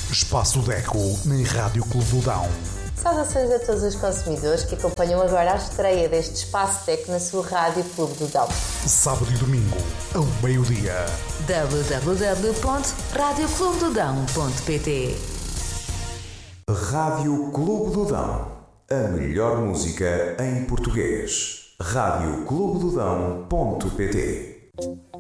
Espaço Deco na Rádio Clube do Dão. Saudações a todos os consumidores que acompanham agora a estreia deste Espaço Deco na sua Rádio Clube do Dão. Sábado e domingo, ao meio-dia. www.radioclubedodão.pt Rádio Clube do Dão. A melhor música em português. radioclubedodão.pt